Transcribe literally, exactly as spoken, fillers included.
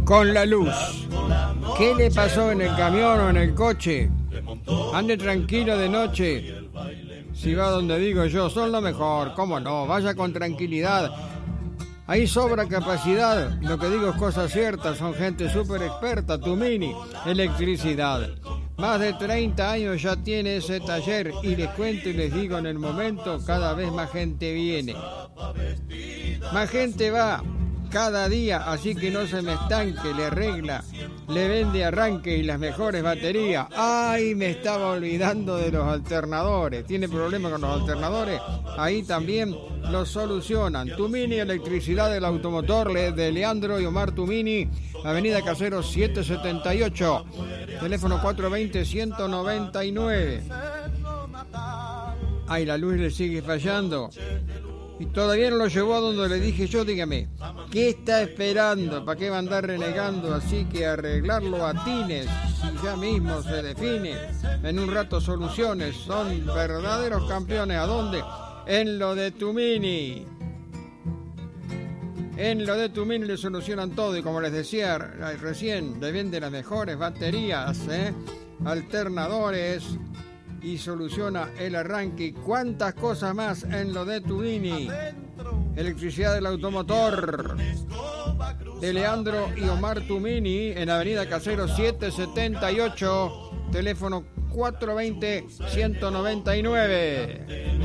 con la luz. ¿Qué le pasó en el camión o en el coche? Ande tranquilo de noche. Si va donde digo yo, son lo mejor, cómo no, vaya con tranquilidad. Ahí sobra capacidad, lo que digo es cosa cierta, son gente súper experta. Tumini, electricidad. Más de treinta años ya tiene ese taller y les cuento y les digo en el momento, cada vez más gente viene. Más gente va cada día, así que no se me estanque, le arregla, le vende arranque y las mejores baterías. ¡Ay, me estaba olvidando de los alternadores! ¿Tiene problema con los alternadores? Ahí también los solucionan. Tumini, electricidad del automotor de Leandro y Omar Tumini, Avenida Caseros setecientos setenta y ocho, teléfono cuatro dos cero, uno nueve nueve. Ay, la luz le sigue fallando. Y todavía no lo llevó a donde le dije yo, dígame, ¿qué está esperando? ¿Para qué va a andar renegando? Así que arreglarlo a tines, si ya mismo se define. En un rato soluciones, son verdaderos campeones. ¿A dónde? En lo de Tumini. En lo de Tumini le solucionan todo y como les decía recién, le venden las mejores baterías, ¿eh? alternadores y soluciona el arranque. ¿Cuántas cosas más en lo de Tumini? Electricidad del automotor de Leandro y Omar Tumini en Avenida Caseros setecientos setenta y ocho, teléfono cuatro dos cero, uno nueve nueve.